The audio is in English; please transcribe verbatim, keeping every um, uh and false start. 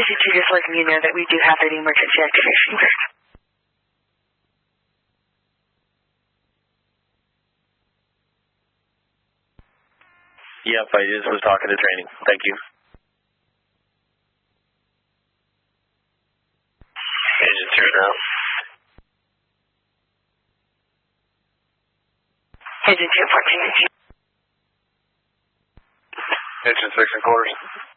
Agent two just letting you know that we do have an emergency activation group. Yep, I just was talking to training. Thank you. Agent three now. Agent two, fourteen. Agent six and quarters.